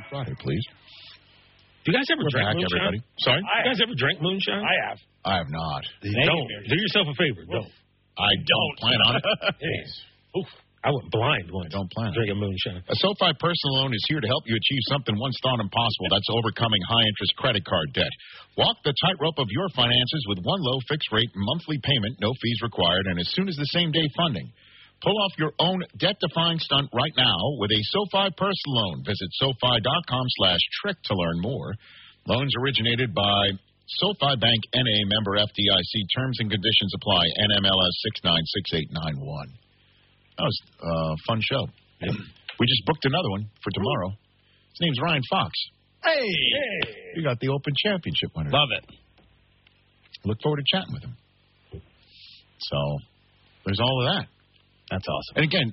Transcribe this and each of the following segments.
Friday, please. Do you guys ever drink moonshine? Everybody. Sorry? You guys ever drink moonshine? I have. I have not. Don't. Do yourself a favor. Don't. I don't plan on it. Oof. I went blind once. Don't plan. Drinking moonshine. A SoFi personal loan is here to help you achieve something once thought impossible. That's overcoming high-interest credit card debt. Walk the tightrope of your finances with one low fixed-rate monthly payment, no fees required, and as soon as the same-day funding. Pull off your own debt-defying stunt right now with a SoFi personal loan. Visit SoFi.com/trick to learn more. Loans originated by SoFi Bank N.A. member FDIC. Terms and conditions apply. NMLS 696891. That was a fun show. Yeah. We just booked another one for tomorrow. His name's Ryan Fox. Hey! You got the Open Championship winner. Love it. Look forward to chatting with him. So, there's all of that. That's awesome. And again,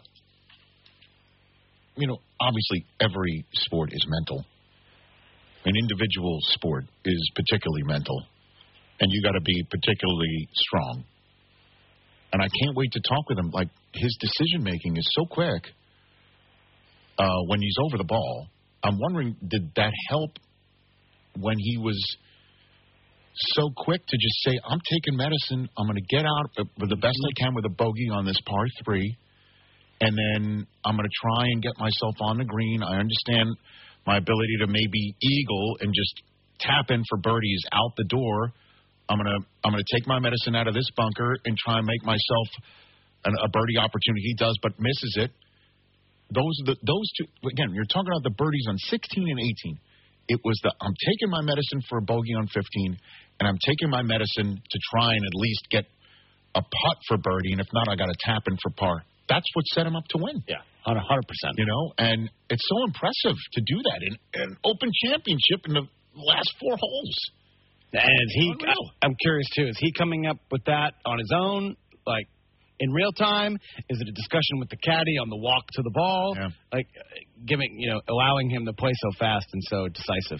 obviously every sport is mental. An individual sport is particularly mental. And you got to be particularly strong. And I can't wait to talk with him. Like, his decision-making is so quick when he's over the ball. I'm wondering, did that help when he was so quick to just say, I'm taking medicine, I'm going to get out with the best I can with a bogey on this par 3, and then I'm going to try and get myself on the green. I understand my ability to maybe eagle and just tap in for birdies out the door. I'm gonna take my medicine out of this bunker and try and make myself a birdie opportunity. He does, but misses it. Those two. Again, you're talking about the birdies on 16 and 18. It was I'm taking my medicine for a bogey on 15, and I'm taking my medicine to try and at least get a putt for birdie, and if not, I got to tap in for par. That's what set him up to win. Yeah, 100%. And it's so impressive to do that in an Open Championship in the last 4 holes. And I'm curious, too, is he coming up with that on his own, like, in real time? Is it a discussion with the caddy on the walk to the ball? Yeah. Like, allowing him to play so fast and so decisive.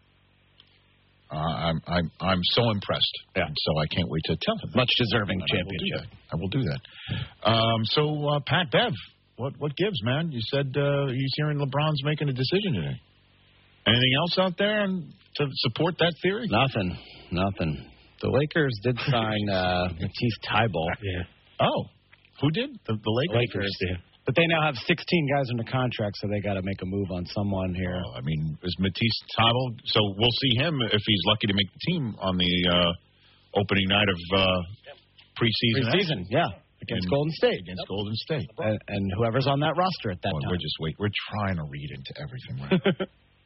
I'm so impressed. Yeah. And so I can't wait to tell him. Much deserving championship. I will do that. So, Pat Bev, what gives, man? You said he's hearing LeBron's making a decision today. Anything else out there to support that theory? Nothing. The Lakers did sign Matisse Thybulle. Yeah. Oh, who did? The Lakers? Yeah. But they now have 16 guys under contract, so they got to make a move on someone here. I mean, is Matisse Thybulle? So we'll see him if he's lucky to make the team on the opening night of preseason. Yeah. Against Golden State. Golden State. And whoever's on that roster at that time. We're trying to read into everything. Right?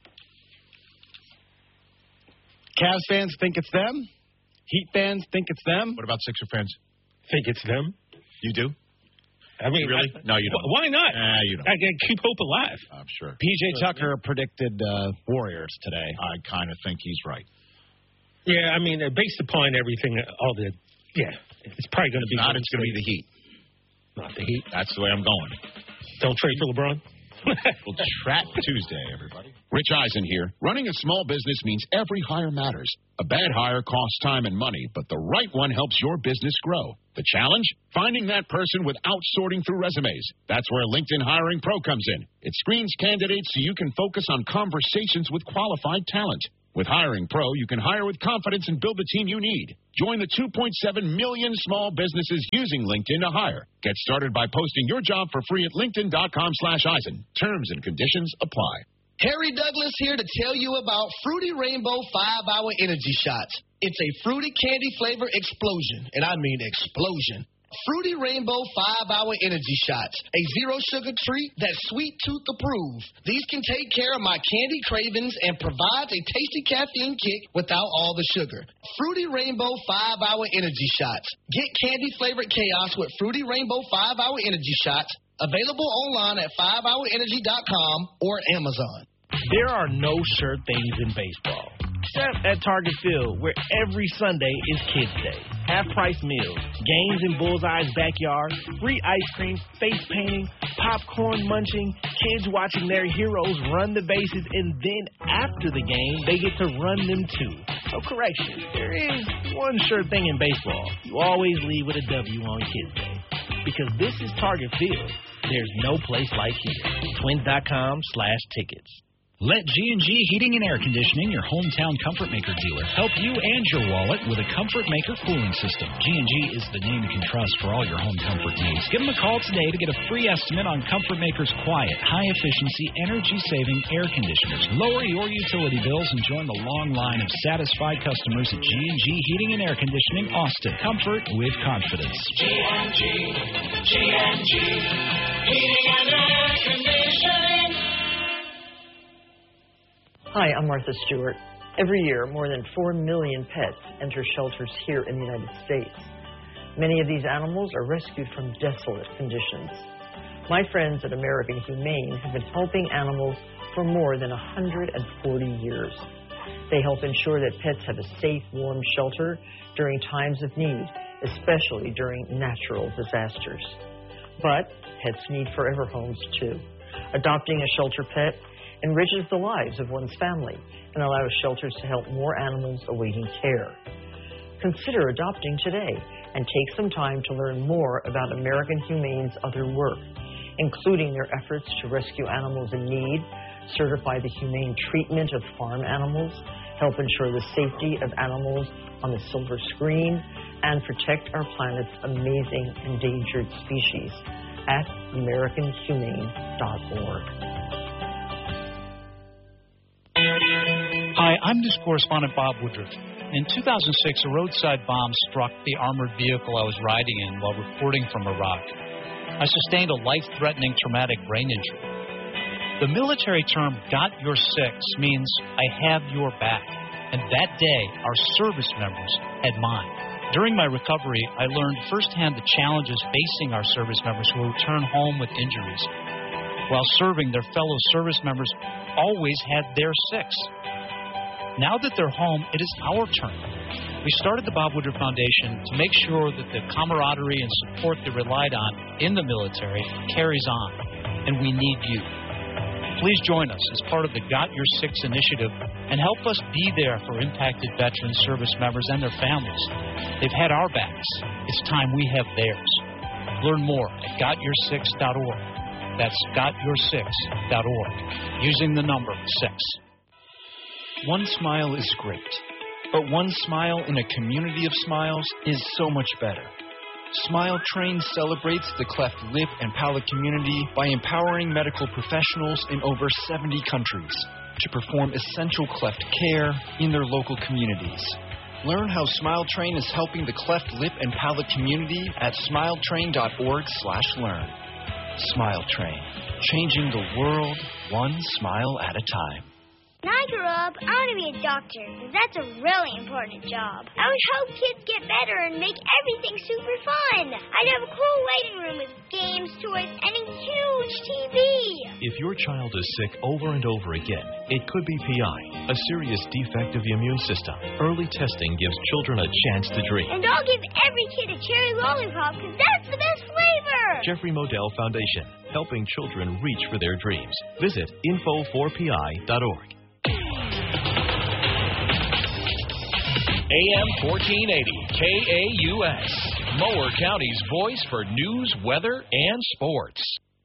Cavs fans think it's them. Heat fans think it's them. What about Sixer fans? Think it's them? You do? I mean, really? No, you don't. Why not? You don't. I can keep hope alive. I'm sure. PJ Tucker predicted Warriors today. I kind of think he's right. Yeah, I mean, based upon everything, it's probably going to be. It's going to be the Heat. Not the Heat. That's the way I'm going. Don't trade for LeBron. We'll chat Tuesday, everybody. Rich Eisen here. Running a small business means every hire matters. A bad hire costs time and money, but the right one helps your business grow. The challenge? Finding that person without sorting through resumes. That's where LinkedIn Hiring Pro comes in. It screens candidates so you can focus on conversations with qualified talent. With Hiring Pro, you can hire with confidence and build the team you need. Join the 2.7 million small businesses using LinkedIn to hire. Get started by posting your job for free at linkedin.com/Eisen. Terms and conditions apply. Harry Douglas here to tell you about Fruity Rainbow 5-Hour Energy Shots. It's a fruity candy flavor explosion, and I mean explosion. Fruity Rainbow 5-Hour Energy Shots, a zero-sugar treat that's sweet tooth approved. These can take care of my candy cravings and provide a tasty caffeine kick without all the sugar. Fruity Rainbow 5-Hour Energy Shots. Get candy-flavored chaos with Fruity Rainbow 5-Hour Energy Shots. Available online at 5hourenergy.com or Amazon. There are no sure things in baseball, except at Target Field, where every Sunday is Kids Day. Half-price meals, games in Bullseye's backyard, free ice cream, face painting, popcorn munching, kids watching their heroes run the bases, and then after the game, they get to run them too. So correction, there is one sure thing in baseball. You always leave with a W on Kids Day. Because this is Target Field. There's no place like here. Twins.com/tickets. Let G&G Heating and Air Conditioning, your hometown Comfort Maker dealer, help you and your wallet with a Comfort Maker cooling system. G&G is the name you can trust for all your home comfort needs. Give them a call today to get a free estimate on Comfort Maker's quiet, high-efficiency, energy-saving air conditioners. Lower your utility bills and join the long line of satisfied customers at G&G Heating and Air Conditioning, Austin. Comfort with confidence. G&G Heating and Air Conditioning. Hi, I'm Martha Stewart. Every year, more than 4 million pets enter shelters here in the United States. Many of these animals are rescued from desolate conditions. My friends at American Humane have been helping animals for more than 140 years. They help ensure that pets have a safe, warm shelter during times of need, especially during natural disasters. But pets need forever homes, too. Adopting a shelter pet enriches the lives of one's family and allows shelters to help more animals awaiting care. Consider adopting today and take some time to learn more about American Humane's other work, including their efforts to rescue animals in need, certify the humane treatment of farm animals, help ensure the safety of animals on the silver screen, and protect our planet's amazing endangered species at AmericanHumane.org. Hi, I'm news correspondent Bob Woodruff. In 2006, a roadside bomb struck the armored vehicle I was riding in while reporting from Iraq. I sustained a life-threatening traumatic brain injury. The military term, "got your six," means I have your back. And that day, our service members had mine. During my recovery, I learned firsthand the challenges facing our service members who return home with injuries. While serving, their fellow service members always had their six. Now that they're home, it is our turn. We started the Bob Woodruff Foundation to make sure that the camaraderie and support they relied on in the military carries on, and we need you. Please join us as part of the Got Your Six initiative and help us be there for impacted veterans, service members, and their families. They've had our backs. It's time we have theirs. Learn more at GotYourSix.org. That's GotYourSix.org, using the number 6. One smile is great, but one smile in a community of smiles is so much better. Smile Train celebrates the cleft lip and palate community by empowering medical professionals in over 70 countries to perform essential cleft care in their local communities. Learn how Smile Train is helping the cleft lip and palate community at smiletrain.org/learn. Smile Train, changing the world one smile at a time. When I grow up, I want to be a doctor, because that's a really important job. I would help kids get better and make everything super fun. I'd have a cool waiting room with games, toys, and a huge TV. If your child is sick over and over again, it could be PI, a serious defect of the immune system. Early testing gives children a chance to dream. And I'll give every kid a cherry lollipop, because that's the best flavor. Jeffrey Modell Foundation, helping children reach for their dreams. Visit info4pi.org. AM 1480, KAUS, Mower County's voice for news, weather, and sports.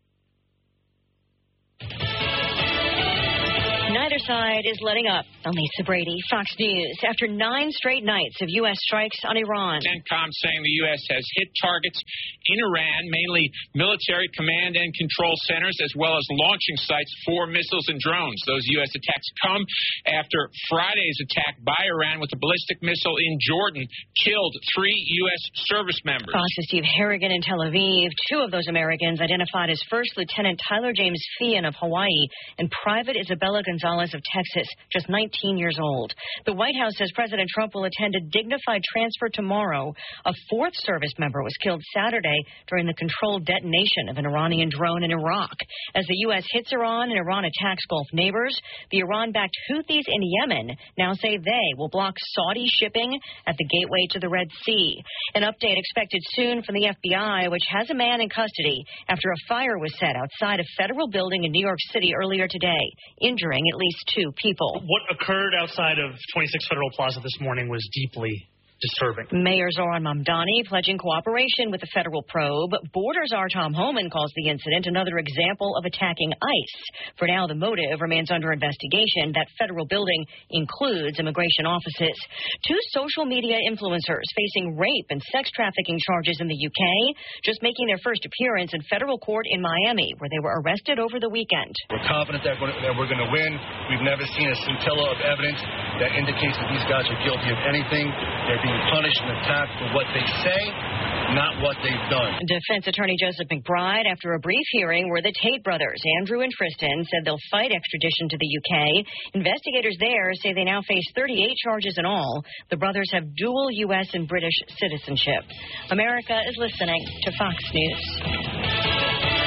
Neither side is letting up. I'm Lisa Brady, Fox News. After 9 straight nights of U.S. strikes on Iran. CENTCOM saying the U.S. has hit targets in Iran, mainly military command and control centers, as well as launching sites for missiles and drones. Those U.S. attacks come after Friday's attack by Iran with a ballistic missile in Jordan killed 3 U.S. service members. Fox's Steve Harrigan in Tel Aviv. 2 of those Americans identified as First Lieutenant Tyler James Feehan of Hawaii and Private Isabella Gonzalez of Texas, just 19 years old. The White House says President Trump will attend a dignified transfer tomorrow. A 4th service member was killed Saturday during the controlled detonation of an Iranian drone in Iraq. As the U.S. hits Iran and Iran attacks Gulf neighbors, the Iran-backed Houthis in Yemen now say they will block Saudi shipping at the gateway to the Red Sea. An update expected soon from the FBI, which has a man in custody after a fire was set outside a federal building in New York City earlier today, injuring at least 2 people. What occurred outside of 26 Federal Plaza this morning was deeply disturbing. Mayor Zoran Mamdani pledging cooperation with the federal probe. Borders Czar Tom Homan calls the incident another example of attacking ICE. For now, the motive remains under investigation. That federal building includes immigration offices. Two social media influencers facing rape and sex trafficking charges in the UK, just making their first appearance in federal court in Miami, where they were arrested over the weekend. We're confident that we're going to win. We've never seen a scintilla of evidence that indicates that these guys are guilty of anything. They're being punished and attacked for what they say, not what they've done. Defense attorney Joseph McBride, after a brief hearing where the Tate brothers, Andrew and Tristan, said they'll fight extradition to the UK. Investigators there say they now face 38 charges in all. The brothers have dual U.S. and British citizenship. America is listening to Fox News.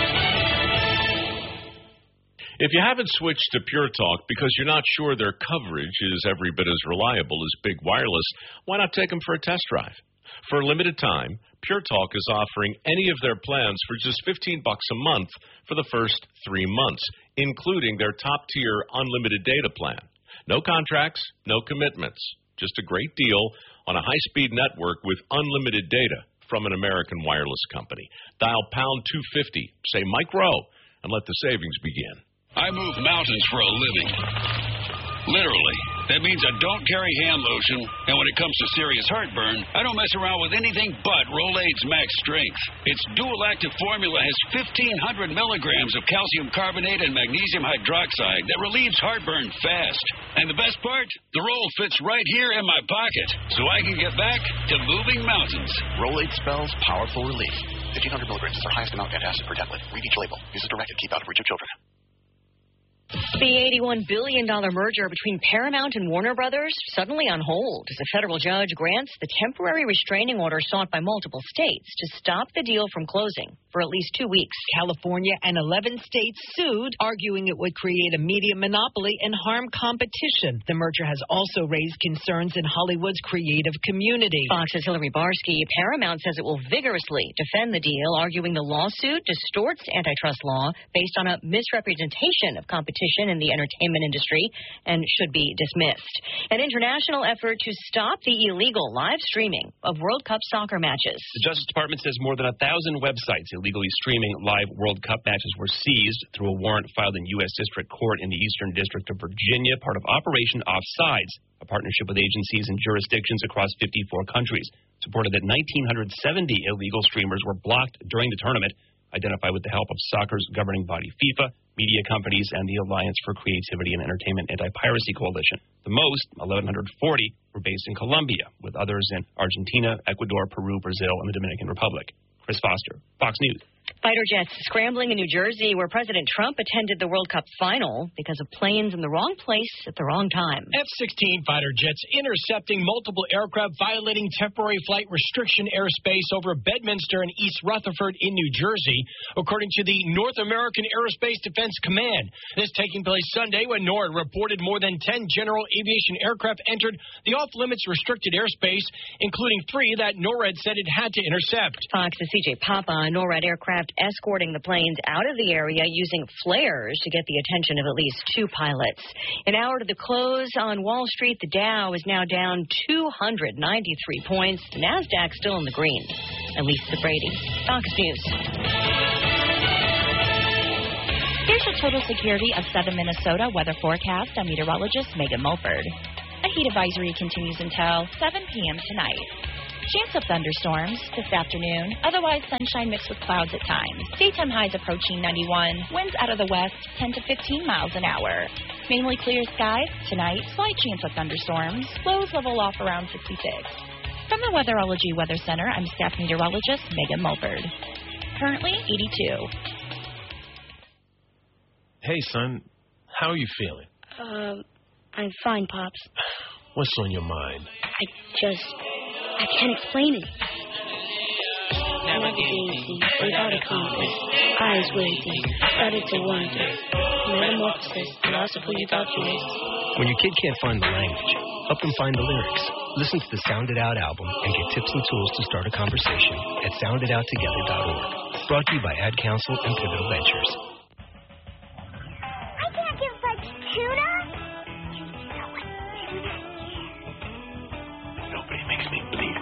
If you haven't switched to Pure Talk because you're not sure their coverage is every bit as reliable as Big Wireless, why not take them for a test drive? For a limited time, Pure Talk is offering any of their plans for just $15 a month for the first 3 months, including their top-tier unlimited data plan. No contracts, no commitments. Just a great deal on a high-speed network with unlimited data from an American wireless company. Dial pound 250, say Mike Rowe, and let the savings begin. I move mountains for a living. Literally. That means I don't carry hand lotion, and when it comes to serious heartburn, I don't mess around with anything but Rolaids Max Strength. Its dual-active formula has 1,500 milligrams of calcium carbonate and magnesium hydroxide that relieves heartburn fast. And the best part? The roll fits right here in my pocket, so I can get back to moving mountains. Rolaids spells powerful relief. 1,500 milligrams is our highest amount of antacid per tablet. Read each label. Use as directed. Keep out of reach of children. The $81 billion merger between Paramount and Warner Brothers suddenly on hold as a federal judge grants the temporary restraining order sought by multiple states to stop the deal from closing for at least 2 weeks. California and 11 states sued, arguing it would create a media monopoly and harm competition. The merger has also raised concerns in Hollywood's creative community. Fox's Hillary Barsky. Paramount says it will vigorously defend the deal, arguing the lawsuit distorts antitrust law based on a misrepresentation of competition in the entertainment industry and should be dismissed. An international effort to stop the illegal live streaming of World Cup soccer matches. The Justice Department says more than 1,000 websites illegally streaming live World Cup matches were seized through a warrant filed in U.S. District Court in the Eastern District of Virginia, part of Operation Offsides, a partnership with agencies and jurisdictions across 54 countries. It's reported that 1,970 illegal streamers were blocked during the tournament, identified with the help of soccer's governing body FIFA, media companies, and the Alliance for Creativity and Entertainment Anti-Piracy Coalition. The most, 1,140, were based in Colombia, with others in Argentina, Ecuador, Peru, Brazil, and the Dominican Republic. Chris Foster, Fox News. Fighter jets scrambling in New Jersey, where President Trump attended the World Cup final because of planes in the wrong place at the wrong time. F-16 fighter jets intercepting multiple aircraft, violating temporary flight restriction airspace over Bedminster and East Rutherford in New Jersey, according to the North American Aerospace Defense Command. This taking place Sunday when NORAD reported more than 10 general aviation aircraft entered the off-limits restricted airspace, including 3 that NORAD said it had to intercept. Fox's CJ Papa. NORAD aircraft escorting the planes out of the area using flares to get the attention of at least 2 pilots. An hour to the close on Wall Street, the Dow is now down 293 points. The NASDAQ still in the green. And Lisa Brady, Fox News. Here's your total security of southern Minnesota weather forecast. I'm meteorologist Megan Mulford. A heat advisory continues until 7 p.m. tonight. Chance of thunderstorms this afternoon. Otherwise, sunshine mixed with clouds at times. Daytime highs approaching 91. Winds out of the west 10 to 15 miles an hour. Mainly clear skies. Tonight, slight chance of thunderstorms. Lows level off around 66. From the Weatherology Weather Center, I'm staff meteorologist Megan Mulford. Currently 82. Hey, son. How are you feeling? I'm fine, Pops. What's on your mind? I can't explain it. Never easy, without a compass. Eyes wavy, started to wonder. Metamorphosis, loss of who you thought you was. When your kid can't find the language, help them find the lyrics. Listen to the Sound It Out album and get tips and tools to start a conversation at sounditouttogether.org. Brought to you by Ad Council and Pivotal Ventures. I can't give such tuna. Nobody makes me bleed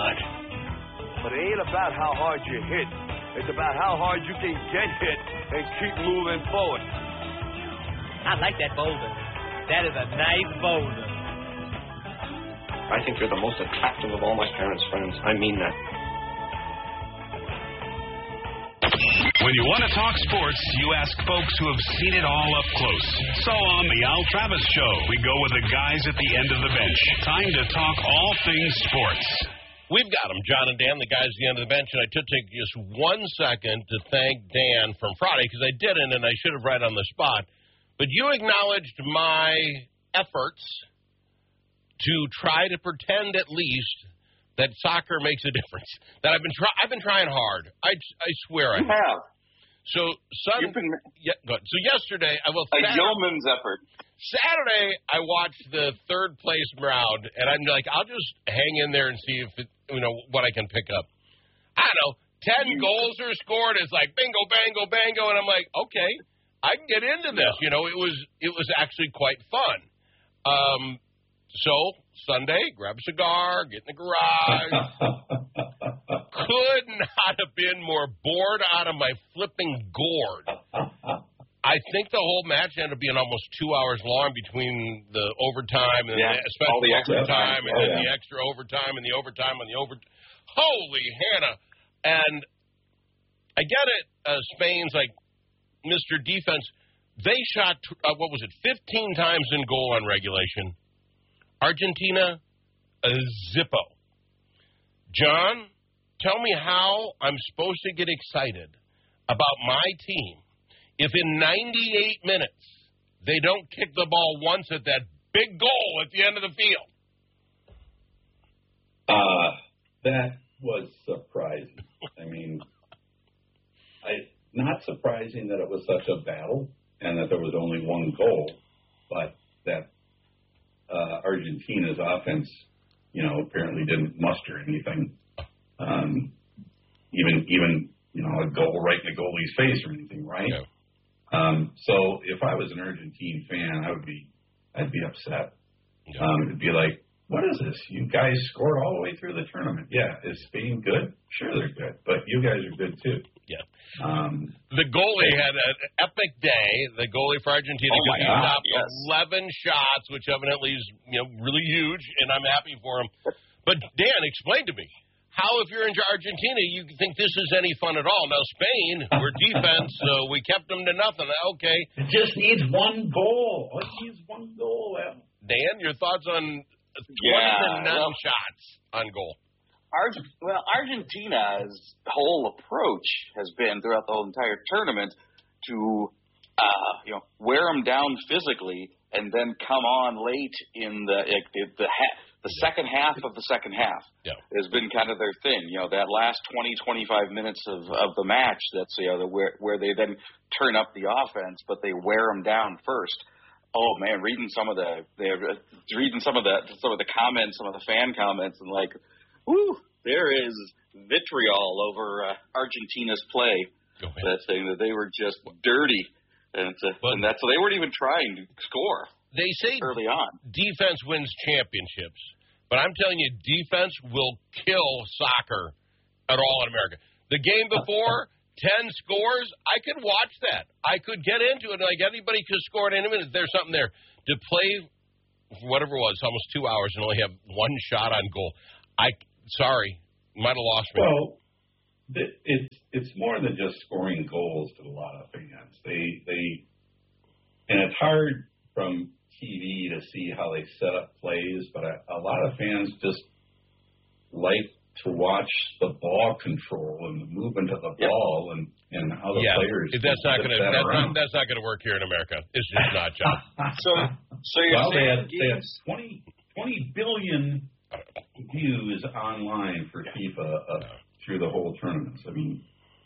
blood. But it ain't about how hard you hit. It's about how hard you can get hit and keep moving forward. I like that boulder. That is a nice boulder. I think you're the most attractive of all my parents' friends. I mean that. When you want to talk sports, you ask folks who have seen it all up close. So on The Al Travis Show, we go with the guys at the end of the bench. Time to talk all things sports. We've got them, John and Dan, the guys at the end of the bench, and I took just 1 second to thank Dan from Friday, because I didn't, and I should have right on the spot. But you acknowledged my efforts to try to pretend at least that soccer makes a difference. That I've been trying hard. I swear I have. So so yesterday, yeoman's effort. Saturday, I watched the third place round, and I'm like, I'll just hang in there and see if what I can pick up. I don't know, 10 goals are scored. It's like bingo, bango, bango, and I'm like, okay, I can get into this. It was actually quite fun. So Sunday, grab a cigar, get in the garage. Could not have been more bored out of my flipping gourd. I think the whole match ended up being almost 2 hours long between the overtime and all the extra time and then the extra overtime and the overtime and the overtime. Holy Hannah. And I get it. Spain's like Mr. Defense. They shot, 15 times in goal on regulation. Argentina, a zippo. John, tell me how I'm supposed to get excited about my team if in 98 minutes they don't kick the ball once at that big goal at the end of the field. That was surprising. I mean, not surprising that it was such a battle and that there was only one goal, but that Argentina's offense, apparently didn't muster anything. Even a goal right in the goalie's face or anything, right? Yeah. So if I was an Argentine fan, I'd be upset. Yeah. It'd be like, what is this? You guys scored all the way through the tournament. Yeah, is Spain good? Sure, they're good, but you guys are good too. Yeah. The goalie had an epic day. The goalie for Argentina stopped 11 shots, which evidently is really huge, and I'm happy for him. But Dan, explain to me. How, if you're in Argentina, you think this is any fun at all? Now, Spain, we're defense, so we kept them to nothing. Okay. It just needs one goal. It needs one goal. Dan, your thoughts on 20 shots on goal? Argentina's whole approach has been throughout the whole entire tournament to, wear them down physically and then come on late in the second half of the second half has been kind of their thing. That last 20-25 minutes of the match, that's where they then turn up the offense, but they wear them down first. Oh man, reading some of the comments, some of the fan comments, and like, whoo, there is vitriol over Argentina's play. That saying that they were just dirty, and so they weren't even trying to score. They say early on, defense wins championships. But I'm telling you, defense will kill soccer at all in America. The game before, 10 scores, I could watch that. I could get into it. Like anybody could score at any minute. There's something there. To play, whatever it was, almost 2 hours and only have one shot on goal. Sorry, might have lost me. Well, it's more than just scoring goals to a lot of fans. And it's hard from TV to see how they set up plays, but a lot of fans just like to watch the ball control and the movement of the ball and how the players. That's not going to work here in America. It's just not, John. So they had 20 billion views online for FIFA through the whole tournament. I mean,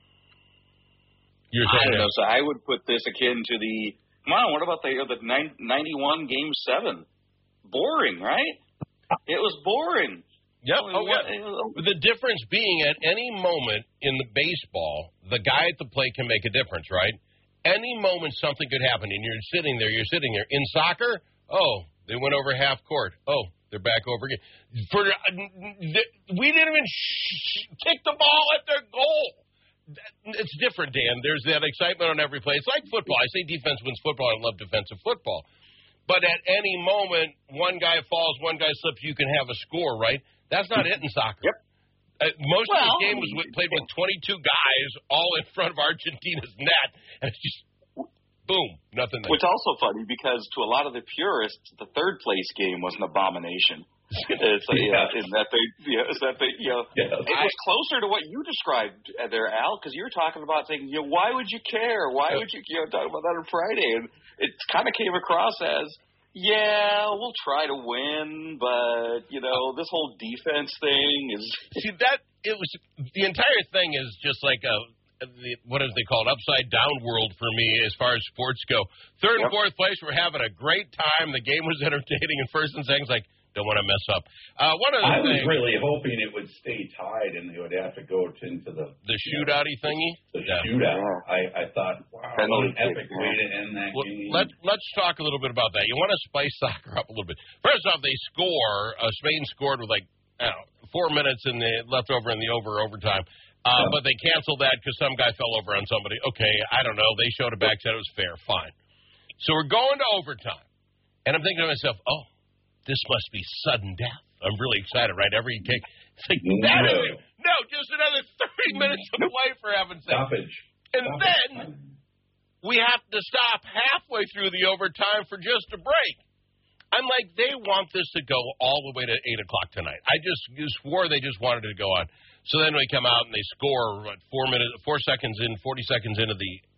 I don't know. So I would put this akin to the. Come on, what about the 91 Game 7? Boring, right? It was boring. Yep. The difference being at any moment in the baseball, the guy at the plate can make a difference, right? Any moment something could happen, and you're sitting there. In soccer, they went over half court. Oh, They're back over again. We didn't even kick the ball at their goal. It's different, Dan. There's that excitement on every play. It's like football. I say defense wins football. I love defensive football. But at any moment, one guy falls, one guy slips, you can have a score, right? That's not it in soccer. Yep. Most of the game was played with 22 guys all in front of Argentina's net, and it's just boom, nothing there. Which also funny because to a lot of the purists, the third place game was an abomination. It's it was closer to what you described there, Al, because you were talking about saying, why would you care? Why would you talk about that on Friday? And it kind of came across as, we'll try to win, but this whole defense thing is. See it was the entire thing is just like what is they call it, upside down world for me as far as sports go. Third and fourth place, we're having a great time. The game was entertaining, and first and second's like. Don't want to mess up. One of the I was really hoping it would stay tied and they would have to go into the shootout-y thingy. The shootout. I thought, wow, what an epic way to end that game. Let's talk a little bit about that. You want to spice soccer up a little bit. First off, they score. Spain scored with 4 minutes left over in the overtime. But they canceled that because some guy fell over on somebody. Okay, I don't know. They showed it back, said it was fair. Fine. So we're going to overtime, and I'm thinking to myself, this must be sudden death. I'm really excited, right? Every kick. It's like, no, just another 30 minutes of play, for heaven's sake. Stoppage. And then we have to stop halfway through the overtime for just a break. I'm like, they want this to go all the way to 8 o'clock tonight. I just swore they just wanted it to go on. So then we come out and they score 40 seconds into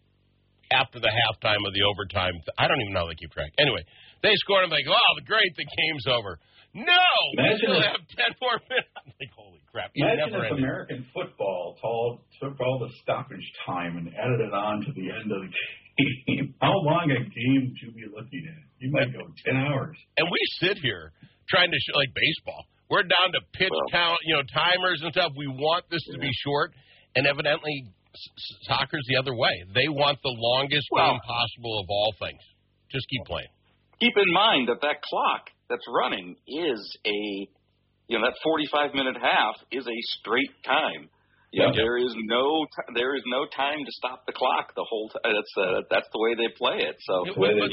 after the halftime of the overtime. I don't even know how they keep track. Anyway, they scored and I'm like, great, the game's over. No! We still have 10 more minutes. I'm like, holy crap. Imagine if American football took all the stoppage time and added it on to the end of the game. How long a game would you be looking at? You might go 10 hours. And we sit here trying to show, like baseball. We're down to pitch count, timers and stuff. We want this to be short, and evidently soccer's the other way. They want the longest game possible of all things. Just keep playing. Keep in mind that clock that's running is that 45-minute half is a straight time. There is no time to stop the clock the whole time. That's the way they play it. So,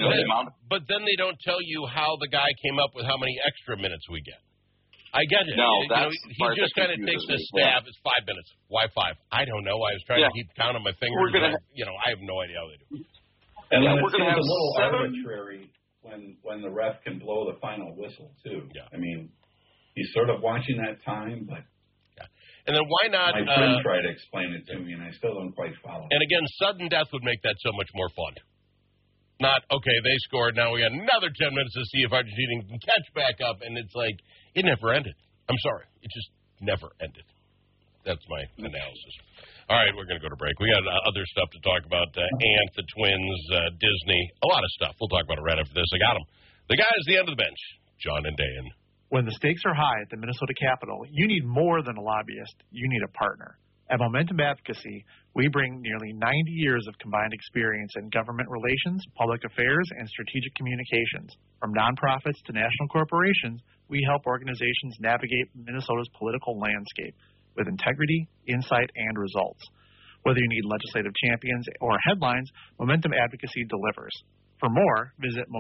but then they don't tell you how the guy came up with how many extra minutes we get. I get it. No, he just kind of takes the stab. It's 5 minutes. Why 5? I don't know. I was trying to keep count on my fingers. I have no idea how they do. And we're going to have a little arbitrary when the ref can blow the final whistle too. Yeah. I mean, he's sort of watching that time, but. And then why not? My friend tried to explain it to me, and I still don't quite follow. And again, sudden death would make that so much more fun. Not, they scored, now we got another 10 minutes to see if Argentina can catch back up, and it's like, it never ended. I'm sorry. It just never ended. That's my analysis. All right, we're going to go to break. We got other stuff to talk about, Ant, the Twins, Disney, a lot of stuff. We'll talk about it right after this. I got them. The guys at the end of the bench, John and Dan. When the stakes are high at the Minnesota Capitol, you need more than a lobbyist. You need a partner. At Momentum Advocacy, we bring nearly 90 years of combined experience in government relations, public affairs, and strategic communications. From nonprofits to national corporations, we help organizations navigate Minnesota's political landscape with integrity, insight, and results. Whether you need legislative champions or headlines, Momentum Advocacy delivers. For more, visit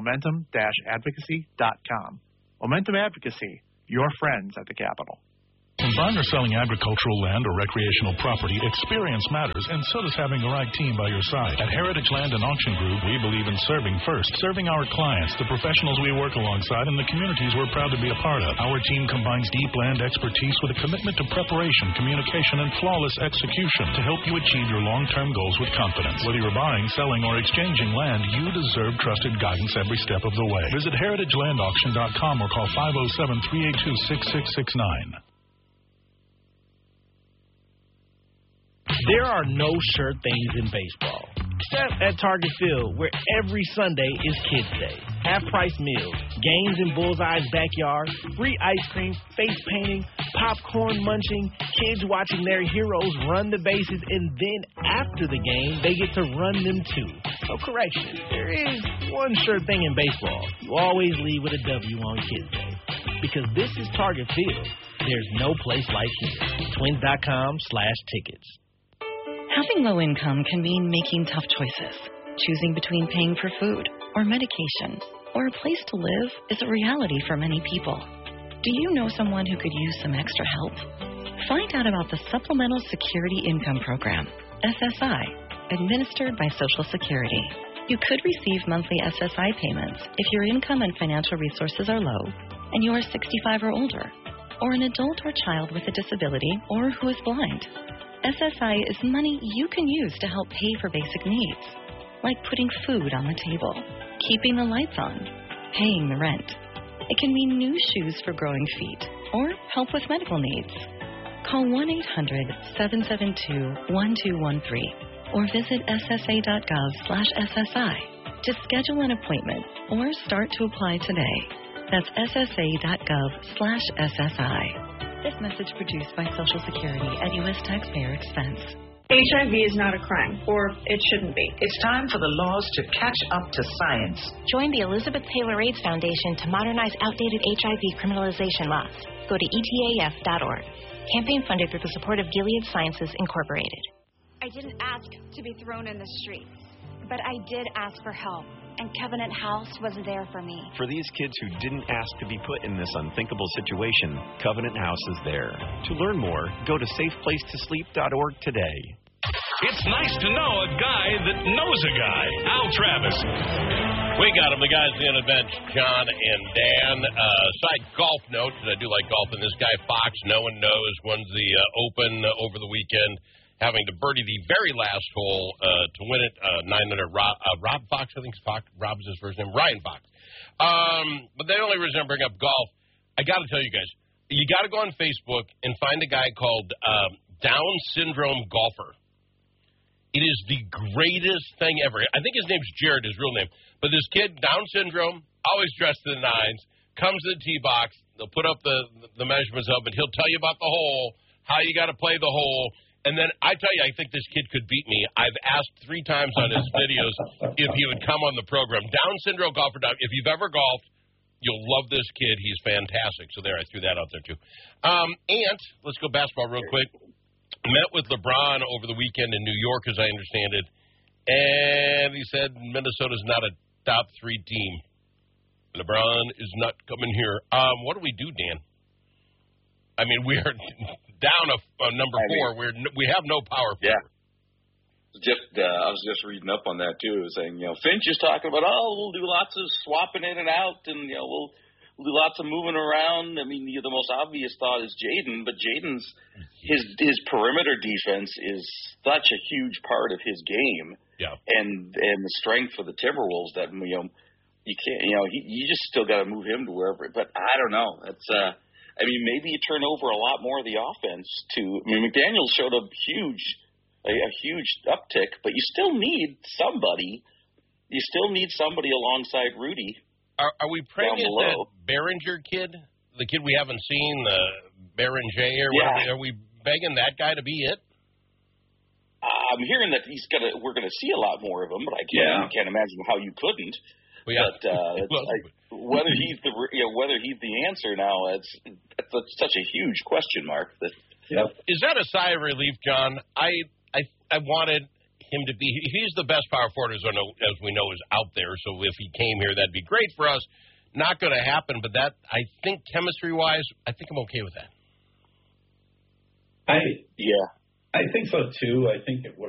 momentum-advocacy.com. Momentum Advocacy, your friends at the Capitol. When buying or selling agricultural land or recreational property, experience matters, and so does having the right team by your side. At Heritage Land and Auction Group, we believe in serving first, serving our clients, the professionals we work alongside, and the communities we're proud to be a part of. Our team combines deep land expertise with a commitment to preparation, communication, and flawless execution to help you achieve your long-term goals with confidence. Whether you're buying, selling, or exchanging land, you deserve trusted guidance every step of the way. Visit heritagelandauction.com or call 507-382-6669. There are no sure things in baseball, except at Target Field, where every Sunday is Kids Day. Half-price meals, games in Bullseye's backyard, free ice cream, face painting, popcorn munching, kids watching their heroes run the bases, and then after the game, they get to run them too. So correction, there is one sure thing in baseball. You always leave with a W on Kids Day. Because this is Target Field. There's no place like here. Twins.com/tickets. Having low income can mean making tough choices. Choosing between paying for food or medication or a place to live is a reality for many people. Do you know someone who could use some extra help? Find out about the Supplemental Security Income Program, SSI, administered by Social Security. You could receive monthly SSI payments if your income and financial resources are low and you are 65 or older, or an adult or child with a disability or who is blind. SSI is money you can use to help pay for basic needs, like putting food on the table, keeping the lights on, paying the rent. It can mean new shoes for growing feet or help with medical needs. Call 1-800-772-1213 or visit ssa.gov/SSI to schedule an appointment or start to apply today. That's ssa.gov/SSI. This message produced by Social Security at U.S. taxpayer expense. HIV is not a crime, or it shouldn't be. It's time for the laws to catch up to science. Join the Elizabeth Taylor AIDS Foundation to modernize outdated HIV criminalization laws. Go to etaf.org. Campaign funded through the support of Gilead Sciences Incorporated. I didn't ask to be thrown in the streets, but I did ask for help, and Covenant House was there for me. For these kids who didn't ask to be put in this unthinkable situation, Covenant House is there. To learn more, go to safeplacetosleep.org today. It's nice to know a guy that knows a guy. Al Travis. We got him, the guys at the end of the bench, John and Dan. Side golf note, because I do like golf, and this guy Fox, no one knows, won the Open over the weekend, having to birdie the very last hole to win it, 900. Rob Fox, I think Rob's his first name, Ryan Fox. But the only reason I bring up golf, I got to tell you guys, you got to go on Facebook and find a guy called Down Syndrome Golfer. It is the greatest thing ever. I think his name's Jared, his real name. But this kid, Down syndrome, always dressed to the nines, comes to the tee box. They'll put up the measurements up, and he'll tell you about the hole, how you got to play the hole. And then I tell you, I think this kid could beat me. I've asked 3 times on his videos if he would come on the program. Down syndrome golfer. If you've ever golfed, you'll love this kid. He's fantastic. So there, I threw that out there too. And let's go basketball real quick. Met with LeBron over the weekend in New York, as I understand it, and he said Minnesota's not a top 3 team. LeBron is not coming here. What do we do, Dan? I mean, we are down a number 4. We have no power forward. Yeah. I was just reading up on that too, saying Finch is talking about we'll do lots of swapping in and out, and we'll do lots of moving around. I mean, the most obvious thought is Jaden, but Jaden's his perimeter defense is such a huge part of his game. Yeah. And the strength for the Timberwolves that you can't you just still got to move him to wherever. But I don't know. That's maybe you turn over a lot more of the offense to. McDaniels showed a huge uptick, but you still need somebody. You still need somebody alongside Rudy. Are we praying at that Behringer kid, the kid we haven't seen, the Behringer or whatever? Are we begging that guy to be it? I'm hearing that we're gonna see a lot more of him, but I can't imagine how you couldn't. Well, yeah. But whether he's the answer now, it's such a huge question mark. Is that a sigh of relief, John? I wanted him to be. He's the best power forward as we know is out there. So if he came here, that'd be great for us. Not going to happen, but that I think chemistry wise, I think I'm okay with that. I think so too. I think it would